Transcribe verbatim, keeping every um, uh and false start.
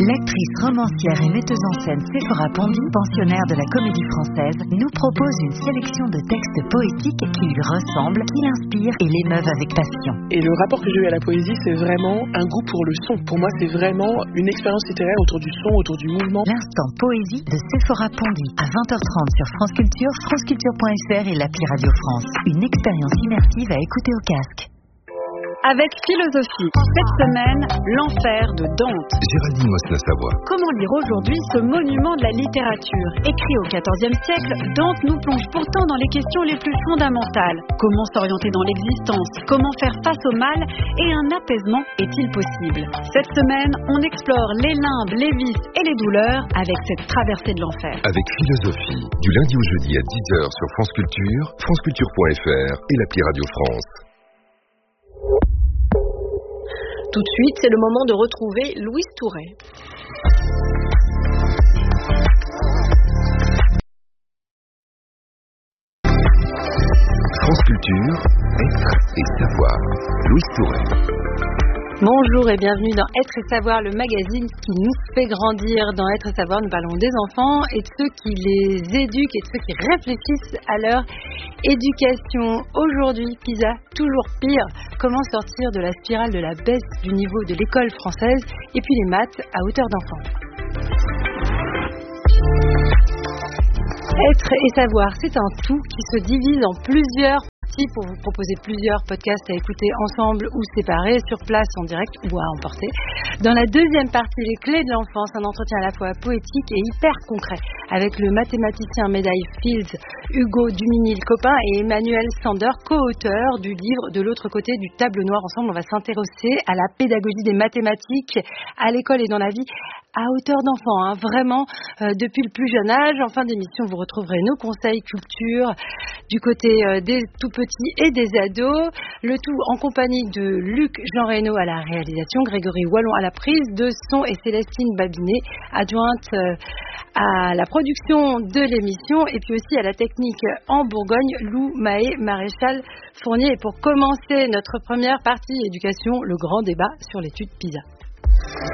L'actrice, romancière et metteuse en scène Séphora Pondy, pensionnaire de la Comédie Française, nous propose une sélection de textes poétiques qui lui ressemblent, qui l'inspirent et l'émeuvent avec passion. Et le rapport que j'ai eu à la poésie, c'est vraiment un goût pour le son. Pour moi, c'est vraiment une expérience littéraire autour du son, autour du mouvement. L'instant poésie de Séphora Pondy à vingt heures trente sur France Culture, franceculture point f r et l'appli Radio France. Une expérience immersive à écouter au casque. Avec philosophie, cette semaine, l'enfer de Dante. Géraldine Mosna-Savoie. Comment lire aujourd'hui ce monument de la littérature? Écrit au quatorzième siècle, Dante nous plonge pourtant dans les questions les plus fondamentales. Comment s'orienter dans l'existence? Comment faire face au mal? Et un apaisement est-il possible? Cette semaine, on explore les limbes, les vices et les douleurs avec cette traversée de l'enfer. Avec philosophie, du lundi au jeudi à dix heures sur France Culture, franceculture point f r et l'appli Radio France. Tout de suite, c'est le moment de retrouver Louise Touret. France Culture, être et savoir. Louise Touret. Bonjour et bienvenue dans Être et Savoir, le magazine qui nous fait grandir. Dans Être et Savoir, nous parlons des enfants et de ceux qui les éduquent et de ceux qui réfléchissent à leur éducation. Aujourd'hui, PISA, toujours pire. Comment sortir de la spirale de la baisse du niveau de l'école française et puis les maths à hauteur d'enfant. Être et Savoir, c'est un tout qui se divise en plusieurs pour vous proposer plusieurs podcasts à écouter ensemble ou séparés, sur place, en direct ou à emporter. Dans la deuxième partie, les clés de l'enfance, un entretien à la fois poétique et hyper concret avec le mathématicien médaille Fields, Hugo Dumesnil-Copin et Emmanuel Sander, co-auteur du livre De l'autre côté du tableau noir. Ensemble, on va s'intéresser à la pédagogie des mathématiques à l'école et dans la vie à hauteur d'enfant, hein, vraiment euh, depuis le plus jeune âge. En fin d'émission, vous retrouverez nos conseils culture du côté euh, des tout petits et des ados, le tout en compagnie de Luc Jean Reynaud à la réalisation, Grégory Wallon à la prise de son et Célestine Babinet, adjointe euh, à la production de l'émission et puis aussi à la technique en Bourgogne, Lou Mahé, Maréchal Fournier. Et pour commencer notre première partie éducation, le grand débat sur l'étude PISA.